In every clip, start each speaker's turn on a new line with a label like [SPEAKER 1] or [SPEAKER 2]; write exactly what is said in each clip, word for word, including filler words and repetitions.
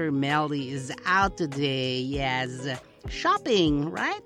[SPEAKER 1] Sister Melly is out today. Yes. Shopping, right?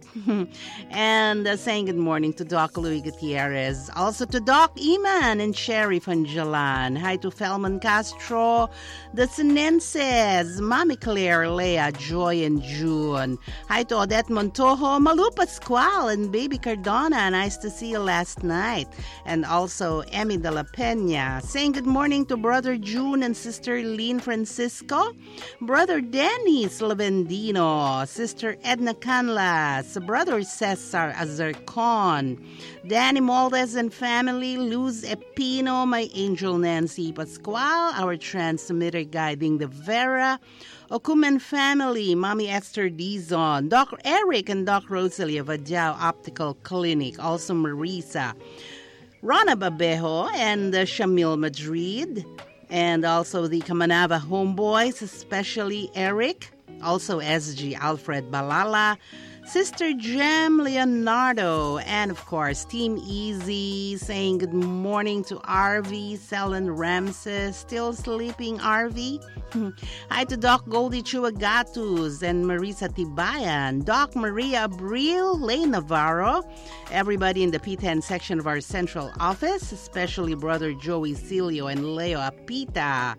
[SPEAKER 1] and uh, saying good morning to Doc Louis Gutierrez. Also to Doc Iman and Sherry Fanjalan. Hi to Felman Castro, the Sinenses, Mami Claire, Leah, Joy, and June. Hi to Odette Montojo, Malu Pascual, and Baby Cardona. Nice to see you last night. And also Emmy de la Peña. Saying good morning to Brother June and Sister Lynn Francisco, Brother Dennis Lavendino, Sister Edna Canlas, Brother Cesar Azarcon, Danny Moldes and family, Luz Epino, my angel Nancy Pascual, our transmitter guiding the Vera, Okumen family, Mommy Esther Dizon, Doc Eric and Doc Rosalie of Adjao Optical Clinic, also Marisa, Rana Babejo and uh, Shamil Madrid, and also the Kamanava homeboys, especially Eric, also S G Alfred Balala, Sister Jem Leonardo, and of course Team Easy saying good morning to R V, Selen Ramses, still sleeping R V. Hi to Doc Goldie Chuagatus and Marisa Tibayan, Doc Maria Abril, Lay Navarro, everybody in the P ten section of our central office, especially Brother Joey Cilio and Leo Apita.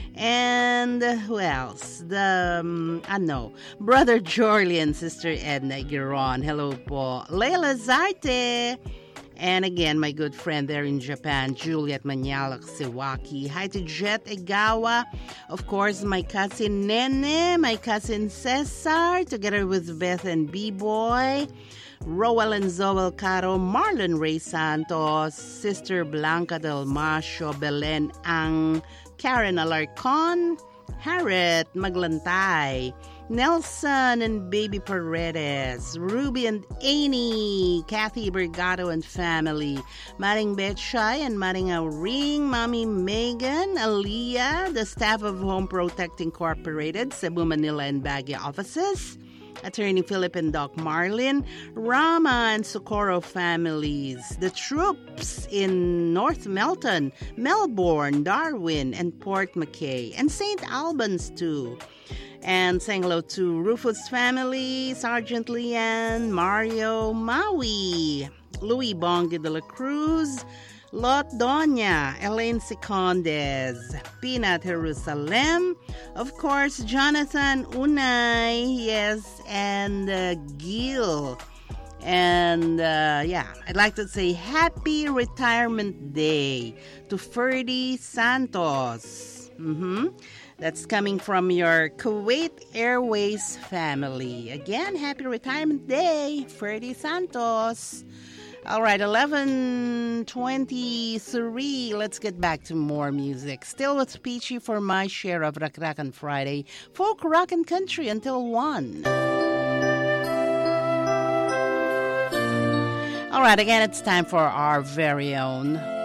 [SPEAKER 1] And uh, who else? The, um, I know, Brother Jorly and Sister Edna Giron. Hello po. Leila Zarte. And again, my good friend there in Japan, Juliet Manyalak Sewaki. Hi to Jet Egawa. Of course, my cousin Nene, my cousin Cesar, together with Beth and B-Boy. Roel and Zoel Caro, Marlon Ray Santos, Sister Blanca Del Macho, Belen Ang, Karen Alarcon, Harriet Maglantay, Nelson and Baby Paredes, Ruby and Amy, Kathy Bergato and family, Maring Betchay and Maring Auring, Mommy Megan, Aliyah, the staff of Home Protect Incorporated, Cebu, Manila and Baguio offices, Attorney Philip and Doc Marlin, Rama and Socorro families, the troops in North Melton, Melbourne, Darwin, and Port McKay, and Saint Albans too. And saying hello to Rufus family, Sergeant Leanne, Mario, Maui, Louis Bongi de la Cruz, Lot Doña, Elaine Secondes, Peanut Jerusalem, of course, Jonathan Unay, yes, and uh, Gil. And uh, yeah, I'd like to say happy retirement day to Ferdy Santos. Mm-hmm. That's coming from your Kuwait Airways family. Again, happy retirement day, Ferdy Santos. All right, eleven twenty-three. Let's get back to more music. Still with Peachy for my share of Rock Rock on Friday. Folk, rock, and country until one. All right, again, it's time for our very own